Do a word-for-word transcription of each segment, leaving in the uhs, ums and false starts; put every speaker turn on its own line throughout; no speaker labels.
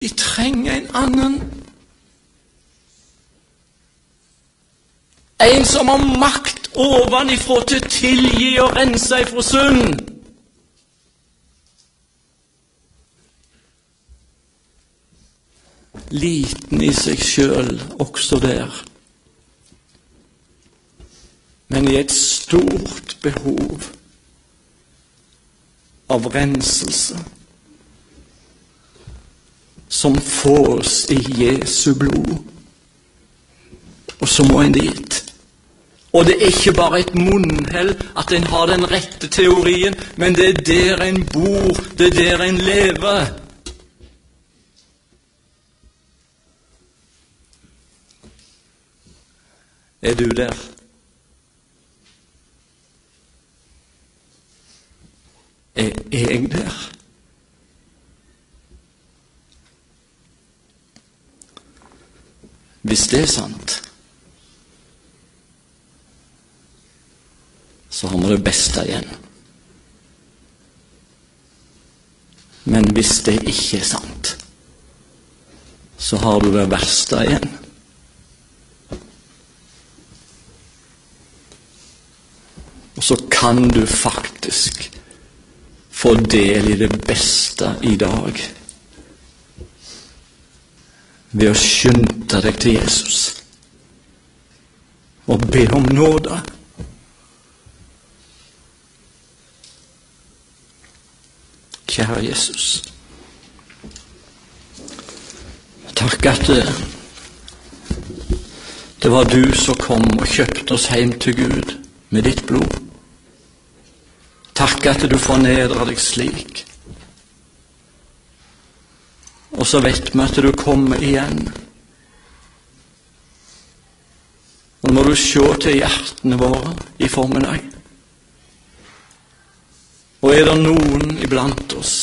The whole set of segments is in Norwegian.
Vi trenger en annen. En som har makt ovenifra til å tilgi og rense ifra synd. Liten i seg selv, også der. Men i et stort behov av renselse som fås i Jesu blod. Og så må en dit. Og det er ikke bare et munnhell at en har den rette teorien, men det er der en bor, det er der en lever. Er du der? Er jeg der? Hvis det er sant, så har vi det beste igjen. Men hvis det ikke er sant, så har du det verste igjen. Og så kan du faktisk få del i det beste i dag ved å skynde deg til Jesus og be om nåde. Kjære Jesus, takk at det, det var du som kom og kjøpte oss hjem til Gud med ditt blod. Takk at du fornedrer deg slik. Og så vet vi at du kommer igjen. Og nå må du se til hjertene våre i formiddag. Og er det noen iblant oss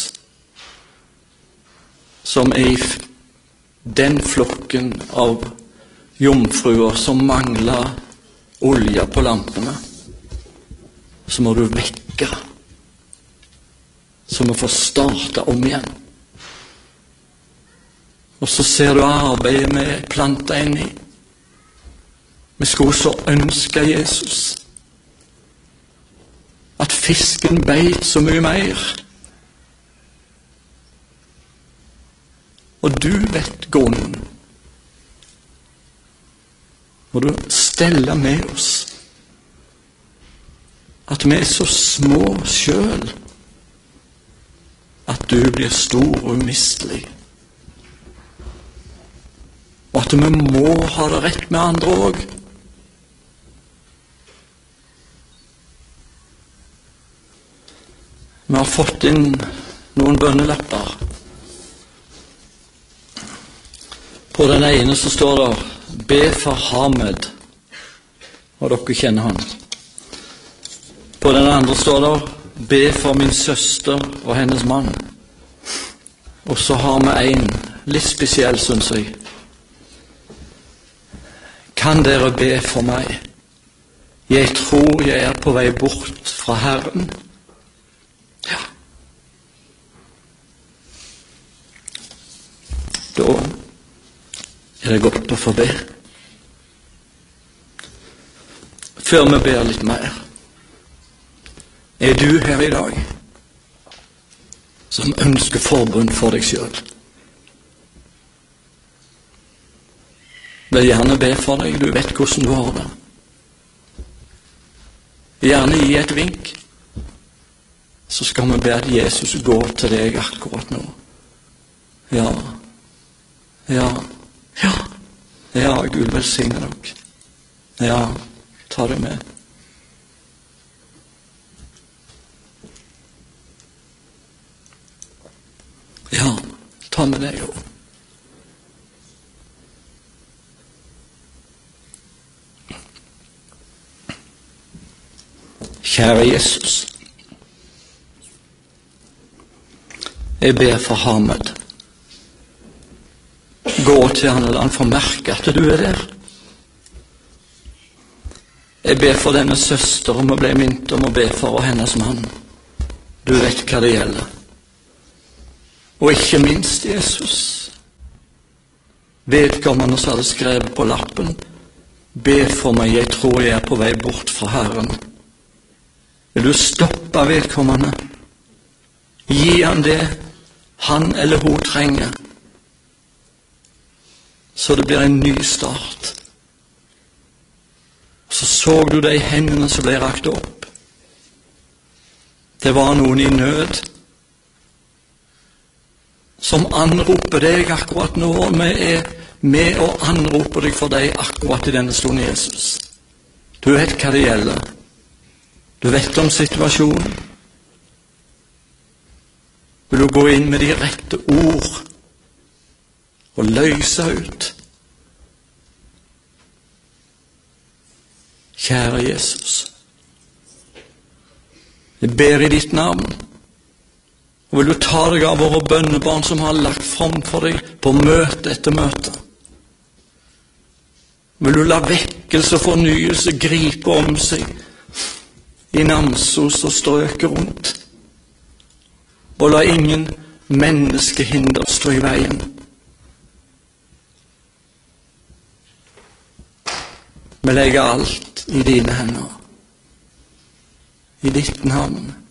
som er i den flokken av jomfruer som mangler olje på lampene, så må du vekke, så må du få starte om igjen. Og så ser du arbeidet med planta inn i. Vi skulle så ønske Jesus at fisken beit så mye mer. Og du vet grunnen. Må du stelle med oss at vi er så små selv at du blir stor og umistelig. Og at vi må ha det rett med andre også. Vi har fått inn noen bønnelapper. På den ene så står det «Be for Hamed», og dere kjenner han. På den andre står det «Be for min søster og hennes mann». Og så har vi en litt spesiell, synes jeg. «Kan dere be for meg? Jeg tror jeg er på vei bort fra Herren». Ja. Da er det godt å få be. Før vi ber litt mer, er du her i dag som ønsker forbund for deg selv? Vil gjerne be for deg, du vet hvordan du har det. Gjerne gi et vink, så skal vi be at Jesus går til deg akkurat nå. Ja, ja, ja, ja, Gud velsigne dere. Ja, ta det med. Ja, ta med deg også. Kjære Jesus, jeg ber for Hamed. Gå til han og la han få merke at du er der. Jeg ber for denne søster om å bli minnet om å be for hennes mann. Du vet hva det gjelder. Og ikke minst, Jesus, vedkommende som hadde skrevet på lappen: be for meg, jeg tror jeg er på vei bort fra Herren. Vil du stoppe vedkommende? Gi han det han eller hun trenger, så det blir en ny start. Så så du de hendene som ble rakt opp. Det var noen i nød som anroper deg akkurat nå. Vi er med og anroper deg for deg akkurat i denne stunden, Jesus. Du vet hva det gjelder. Du vet om situasjonen. Vil du gå inn med de rette ord og løse ut? Kjære Jesus, jeg ber i ditt navn, og vil du ta deg av våre bønnebarn som har lagt fram for deg på møte etter møte. Vil du la vekkelse og fornyelse gripe om seg i Namsos og strøket rundt, og la ingen menneskehinder stå i veien. Vi legger alt i dine hender, i ditt navn.